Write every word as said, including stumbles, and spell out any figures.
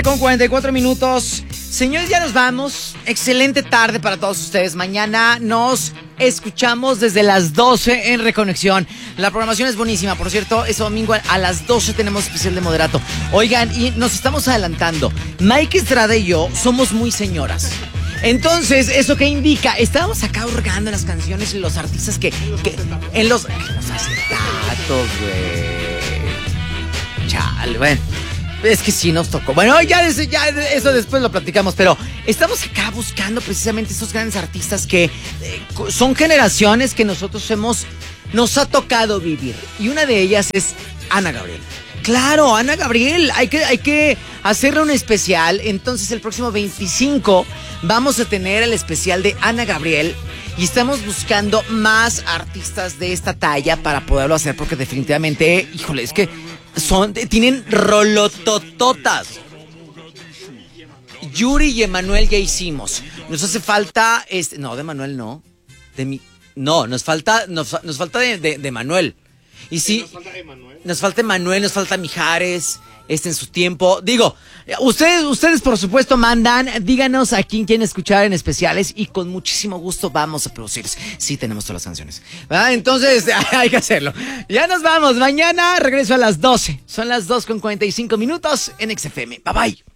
Con cuarenta y cuatro minutos. Señores, ya nos vamos. Excelente tarde para todos ustedes. Mañana nos escuchamos desde las doce en Reconexión. La programación es buenísima. Por cierto, ese domingo a las doce tenemos especial de Moderato. Oigan, y nos estamos adelantando. Mike Estrada y yo somos muy señoras. Entonces, ¿eso qué indica? Estábamos acá hurgando en las canciones y los artistas que... que en los... En los acetatos, güey. Chale, bueno. Es que sí nos tocó. Bueno, ya, ya eso después lo platicamos, pero estamos acá buscando precisamente esos grandes artistas que eh, son generaciones que nosotros hemos, nos ha tocado vivir. Y una de ellas es Ana Gabriel. Claro, Ana Gabriel, hay que, hay que hacerle un especial. Entonces el próximo veinticinco vamos a tener el especial de Ana Gabriel. Y estamos buscando más artistas de esta talla para poderlo hacer, porque definitivamente, híjole, es que son, tienen rolotototas. Yuri y Emanuel ya hicimos. Nos hace falta, este, no, de Manuel no. De mi, no, nos falta, nos, nos falta de, de, de Manuel. Y sí, nos falta Emanuel. Nos falta Emanuel, nos falta Mijares, este en su tiempo. Digo, ustedes, ustedes por supuesto mandan, díganos a quién quieren escuchar en especiales y con muchísimo gusto vamos a producir. Sí, tenemos todas las canciones, ¿verdad? Entonces hay que hacerlo. Ya nos vamos, mañana regreso a las doce. Son las dos con cuarenta y cinco minutos en X F M. Bye bye.